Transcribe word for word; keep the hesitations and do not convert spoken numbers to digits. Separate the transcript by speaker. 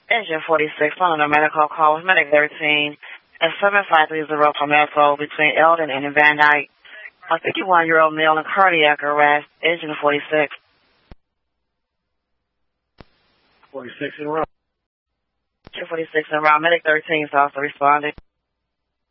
Speaker 1: Engine forty-six on a medical call with Medic thirteen at seven five three zero Palmetto between Eldon and Van Dyke. A fifty-one-year-old male in cardiac arrest. Engine forty-six.
Speaker 2: forty-six in route.
Speaker 1: Engine forty-six en route. Medic thirteen is also responding.